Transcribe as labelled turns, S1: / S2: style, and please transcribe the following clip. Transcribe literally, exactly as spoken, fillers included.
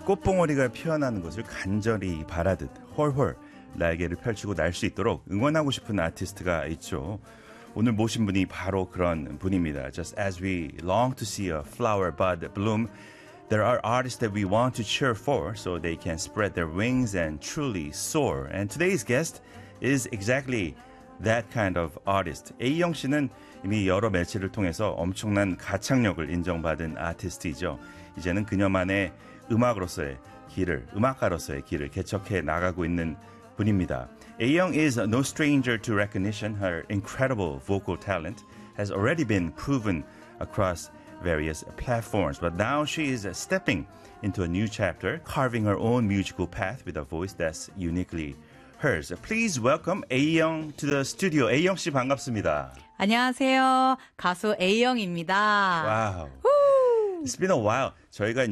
S1: 꽃봉오리가 피어나는 것을 간절히 바라듯 헐헐 날개를 펼치고 날 수 있도록 응원하고 싶은 아티스트가 있죠. 오늘 모신 분이 바로 그런 분입니다. Just as we long to see a flower bud bloom, there are artists that we want to cheer for so they can spread their wings and truly soar. And today's guest is exactly that kind of artist. A영 씨는 이미 여러 매체를 통해서 엄청난 가창력을 인정받은 아티스트이죠. 이제는 그녀만의 음악으로서의 길을, 음악가로서의 길을 개척해 나가고 있는 분입니다. A영 is no stranger to recognition. Her incredible vocal talent has already been proven across various platforms. But now she is stepping into a new chapter, carving her own musical path with a voice that's uniquely hers. Please welcome A영 to the studio. A영 씨 반갑습니다.
S2: 안녕하세요. 가수 A영입니다.
S1: Wow. It's been a while. 저희가